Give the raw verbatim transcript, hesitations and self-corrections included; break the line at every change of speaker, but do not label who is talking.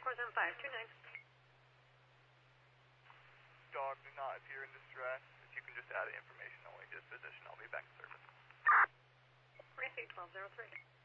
four seven five two nine.
Dog, do not appear in distress. If you can just add information only disposition, I'll be back in service.
Repeat twelve zero three.